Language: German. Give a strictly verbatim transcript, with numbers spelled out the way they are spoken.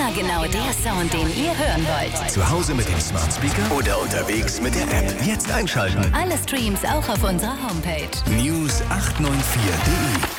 Immer genau der Sound, den ihr hören wollt. Zu Hause mit dem Smart Speaker oder unterwegs mit der App. Jetzt einschalten. Alle Streams auch auf unserer Homepage. news acht neun vier punkt de